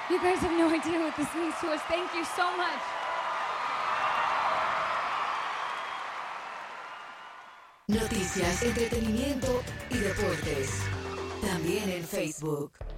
You guys have no idea what this means to us. Thank you so much. Noticias, entretenimiento y deportes. También en Facebook.